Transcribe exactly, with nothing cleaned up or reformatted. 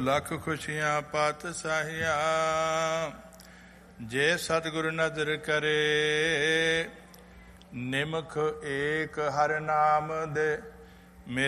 ਲੱਖ ਖੁਸ਼ੀਆਂ ਪਾਤਸ਼ਾਹੀਆ। ਜੇ ਸਤਿਗੁਰ ਨਦਰ ਕਰੇ ਨਿਮਖ ਏਕ ਹਰ ਨਾਮ ਦੇ